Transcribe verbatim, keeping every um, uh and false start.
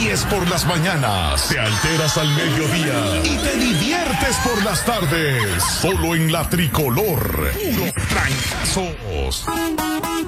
ríes por las mañanas, te alteras al mediodía y te diviertes por las tardes. Solo en la Tricolor. Puro trancazos.